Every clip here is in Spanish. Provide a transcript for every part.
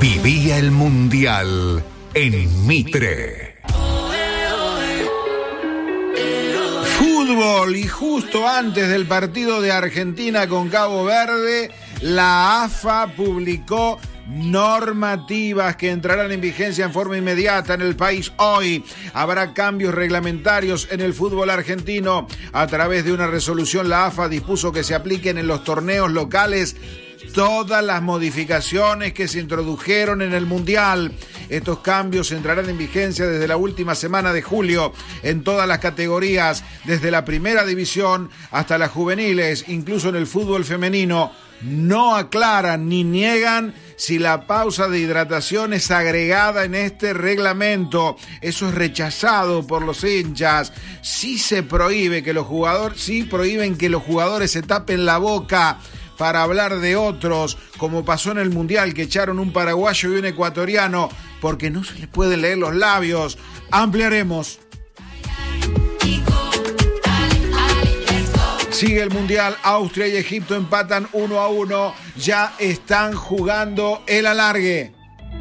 Vivía el Mundial en Mitre. Fútbol, y justo antes del partido de Argentina con Cabo Verde, la AFA publicó normativas que entrarán en vigencia en forma inmediata en el país hoy. Habrá cambios reglamentarios en el fútbol argentino. A través de una resolución, la AFA dispuso que se apliquen en los torneos locales todas las modificaciones que se introdujeron en el Mundial. Estos cambios entrarán en vigencia desde la última semana de julio en todas las categorías, desde la primera división hasta las juveniles, incluso en el fútbol femenino. No aclaran ni niegan si la pausa de hidratación es agregada en este reglamento. Eso es rechazado por los hinchas. Sí prohíben que los jugadores se tapen la boca para hablar de otros, como pasó en el Mundial, que echaron un paraguayo y un ecuatoriano porque no se les pueden leer los labios. Ampliaremos. Sigue el Mundial, Austria y Egipto empatan 1-1, ya están jugando el alargue.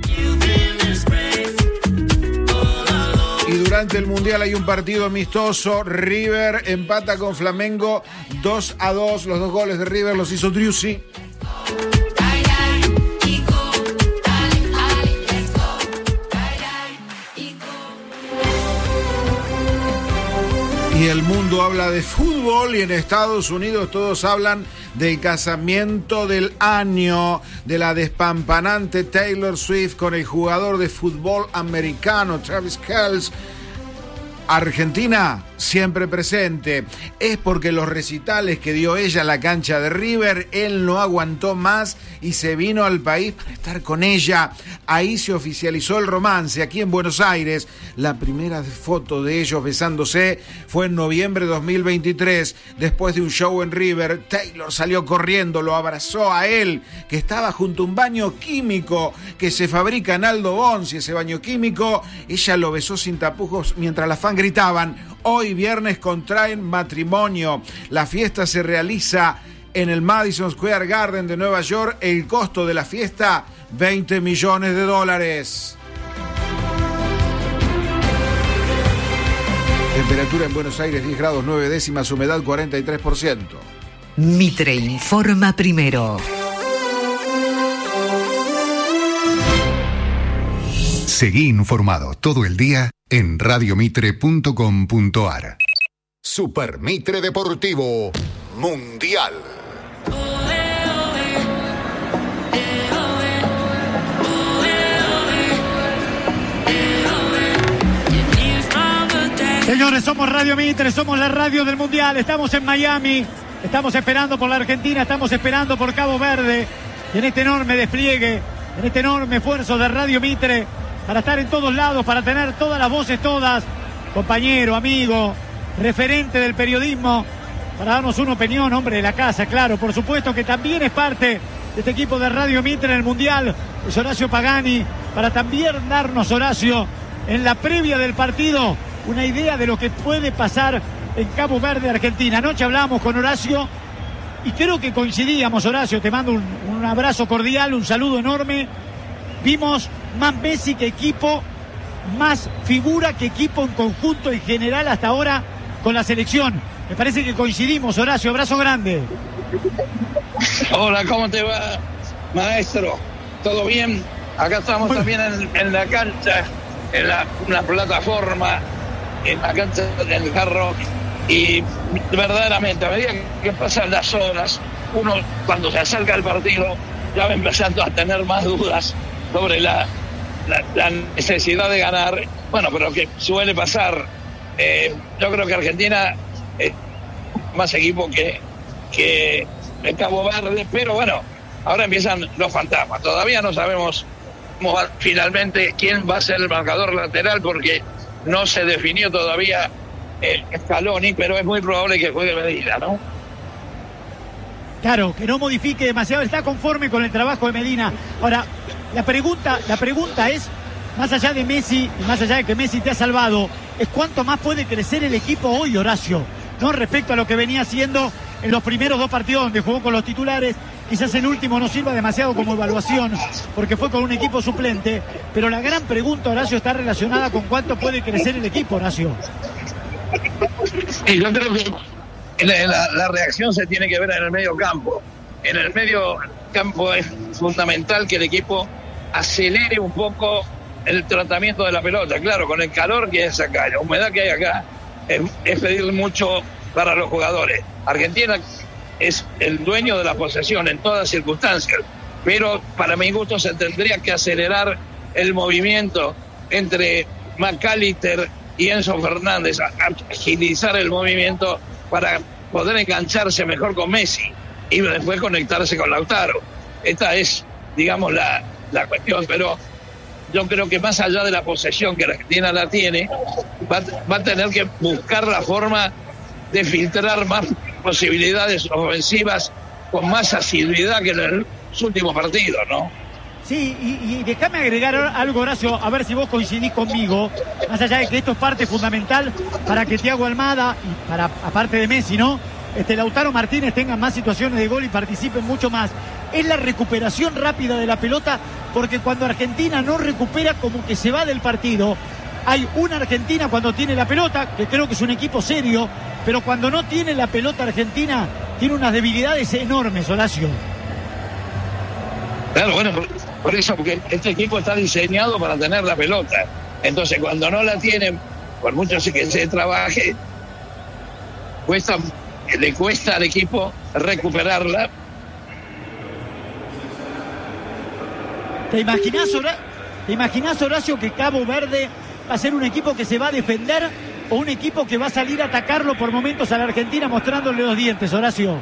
Y durante el Mundial hay un partido amistoso, River empata con Flamengo 2-2, los dos goles de River los hizo Driussi. Y el mundo habla de fútbol y en Estados Unidos todos hablan del casamiento del año de la despampanante Taylor Swift con el jugador de fútbol americano Travis Kelce. Argentina siempre presente. Es porque los recitales que dio ella en la cancha de River, él no aguantó más y se vino al país para estar con ella. Ahí se oficializó el romance, aquí en Buenos Aires. La primera foto de ellos besándose fue en noviembre de 2023. Después de un show en River, Taylor salió corriendo, lo abrazó a él, que estaba junto a un baño químico que se fabrica en Aldo Bonzi, ese baño químico. Ella lo besó sin tapujos mientras las fans gritaban: hoy viernes contraen matrimonio. La fiesta se realiza en el Madison Square Garden de Nueva York. El costo de la fiesta, $20 millones. Temperatura en Buenos Aires 10 grados 9 décimas, humedad 43%. Mitre informa primero. Seguí informado todo el día en radiomitre.com.ar. Super Mitre Deportivo Mundial. Señores, somos Radio Mitre, somos la radio del Mundial. Estamos en Miami, estamos esperando por la Argentina, estamos esperando por Cabo Verde. Y en este enorme despliegue, en este enorme esfuerzo de Radio Mitre, para estar en todos lados, para tener todas las voces, todas, compañero, amigo, referente del periodismo, para darnos una opinión, hombre de la casa, claro, por supuesto que también es parte de este equipo de Radio Mitre en el Mundial, es Horacio Pagani, para también darnos, Horacio, en la previa del partido, una idea de lo que puede pasar en Cabo Verde, Argentina. Anoche hablábamos con Horacio y creo que coincidíamos, Horacio, te mando un abrazo cordial, un saludo enorme. Vimos más Messi que equipo, más figura que equipo en conjunto en general hasta ahora con la selección. Me parece que coincidimos, Horacio, abrazo grande. Hola, ¿cómo te va, maestro? ¿Todo bien? Acá estamos también en la cancha, en una plataforma, en la cancha del Hard Rock. Y verdaderamente, a medida que pasan las horas, uno cuando se acerca al partido ya va empezando a tener más dudas sobre la necesidad de ganar. Bueno, pero que suele pasar. Yo creo que Argentina es más equipo que el Cabo Verde, pero bueno, ahora empiezan los fantasmas. Todavía no sabemos finalmente quién va a ser el marcador lateral porque no se definió todavía Scaloni, pero es muy probable que juegue Medina, ¿no? Claro, que no modifique demasiado, está conforme con el trabajo de Medina. Ahora, la pregunta es, más allá de Messi, y más allá de que Messi te ha salvado, es cuánto más puede crecer el equipo hoy, Horacio, ¿no? Respecto a lo que venía haciendo en los primeros dos partidos donde jugó con los titulares, quizás el último no sirva demasiado como evaluación, porque fue con un equipo suplente, pero la gran pregunta, Horacio, está relacionada con cuánto puede crecer el equipo, Horacio. Y yo creo que la reacción se tiene que ver en el medio campo. En el medio campo es fundamental que el equipo acelere un poco el tratamiento de la pelota. Claro, con el calor que es acá, la humedad que hay acá, es pedir mucho para los jugadores. Argentina es el dueño de la posesión en todas circunstancias, pero para mi gusto se tendría que acelerar el movimiento entre McAllister y Enzo Fernández, agilizar el movimiento para poder engancharse mejor con Messi y después conectarse con Lautaro. Esta es, digamos, la cuestión, pero yo creo que más allá de la posesión que la Argentina la tiene, va a tener que buscar la forma de filtrar más posibilidades ofensivas con más asiduidad que en los últimos partidos, ¿no? Sí, y déjame agregar algo, Horacio, a ver si vos coincidís conmigo, más allá de que esto es parte fundamental para que Thiago Almada, y para, aparte de Messi, ¿no?, Lautaro Martínez tengan más situaciones de gol y participen mucho más. Es la recuperación rápida de la pelota, porque cuando Argentina no recupera, como que se va del partido. Hay una Argentina cuando tiene la pelota, que creo que es un equipo serio, pero cuando no tiene la pelota Argentina, tiene unas debilidades enormes, Horacio. Claro, bueno, por eso, porque este equipo está diseñado para tener la pelota. Entonces, cuando no la tienen, por mucho que se trabaje, le cuesta al equipo recuperarla. ¿Te imaginás, Horacio, que Cabo Verde va a ser un equipo que se va a defender o un equipo que va a salir a atacarlo por momentos a la Argentina mostrándole los dientes, Horacio?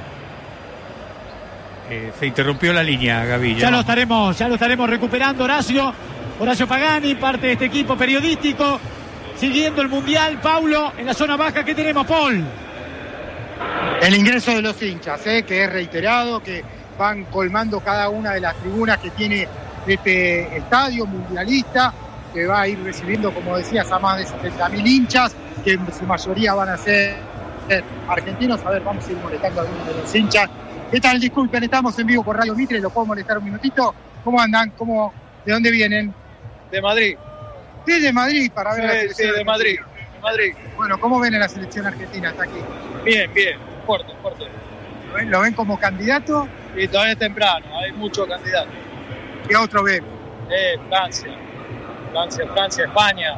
Se interrumpió la línea, Gaby. Ya lo estaremos recuperando, Horacio Pagani, parte de este equipo periodístico, siguiendo el Mundial. Paulo, en la zona baja, ¿qué tenemos, Paul? El ingreso de los hinchas, que es reiterado, que van colmando cada una de las tribunas que tiene este estadio mundialista, que va a ir recibiendo, como decías, a más de 70.000 hinchas, que en su mayoría van a ser argentinos. A ver, vamos a ir molestando a algunos de los hinchas. ¿Qué tal? Disculpen, estamos en vivo por Radio Mitre, ¿lo puedo molestar un minutito? ¿Cómo andan? ¿De dónde vienen? De Madrid. Desde Madrid, para ver la selección. Sí, de Madrid. Bueno, ¿cómo ven a la selección argentina hasta aquí? Bien, fuerte. ¿Lo ven como candidato? Y todavía es temprano, hay muchos candidatos. ¿Qué otro ven? Francia, España,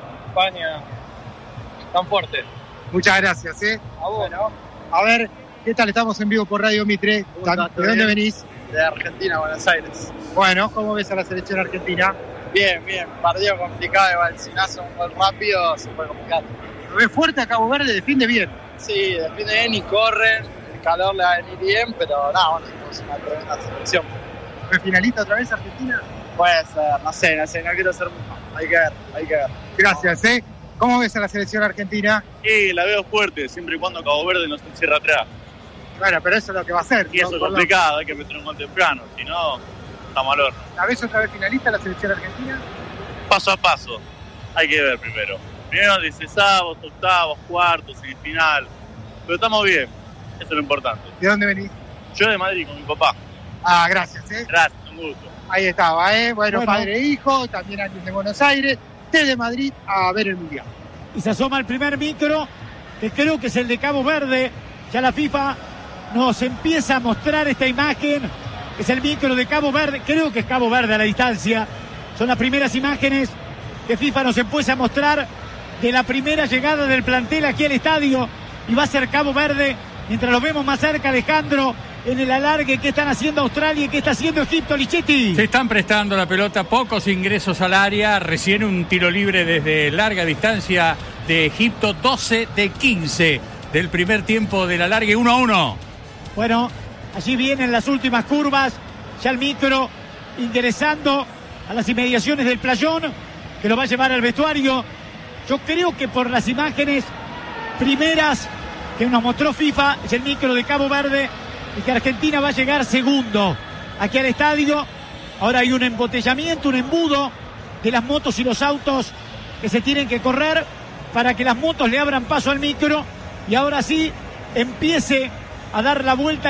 tan fuerte. Muchas gracias, Bueno, a ver, ¿qué tal? Estamos en vivo por Radio Mitre. ¿De dónde venís? De Argentina, Buenos Aires. Bueno, ¿cómo ves a la selección argentina? Bien, partido complicado, igual, si no hace un gol rápido se puede complicar. ¿Lo ves fuerte a Cabo Verde? ¿Defiende bien? Sí, defiende bien y corren, el calor le va a venir bien, pero bueno, es una tremenda selección. ¿Fue finalista otra vez Argentina? Puede ser, no sé, no quiero ser muy mal, hay que ver. Gracias, ¿Cómo ves a la selección argentina? Sí, la veo fuerte, siempre y cuando Cabo Verde no se encierra atrás. Bueno, pero eso es lo que va a hacer. Y eso es complicado, hay que meter un gol temprano, si no, estamos al horno. ¿La ves otra vez finalista la selección argentina? Paso a paso, hay que ver primero. Primero 16avos, octavos, cuartos, semifinal. Pero estamos bien, eso es lo importante. ¿De dónde venís? Yo de Madrid con mi papá. Ah, gracias, Gracias, un gusto. Ahí estaba, Bueno, padre e hijo, también alguien de Buenos Aires, desde Madrid a ver el Mundial. Y se asoma el primer micro, que creo que es el de Cabo Verde. Ya la FIFA nos empieza a mostrar esta imagen. Es el micro de Cabo Verde, creo que es Cabo Verde a la distancia. Son las primeras imágenes que FIFA nos empieza a mostrar de la primera llegada del plantel aquí al estadio. Y va a ser Cabo Verde, mientras lo vemos más cerca, Alejandro, en el alargue que están haciendo Australia y que está haciendo Egipto, Lichetti. Se están prestando la pelota, pocos ingresos al área, recién un tiro libre desde larga distancia de Egipto, 12 de 15 del primer tiempo del alargue, 1-1. Bueno, allí vienen las últimas curvas, ya el micro ingresando a las inmediaciones del playón, que lo va a llevar al vestuario. Yo creo que por las imágenes primeras que nos mostró FIFA, es el micro de Cabo Verde, y que Argentina va a llegar segundo aquí al estadio. Ahora hay un embotellamiento, un embudo de las motos y los autos que se tienen que correr para que las motos le abran paso al micro y ahora sí empiece a dar la vuelta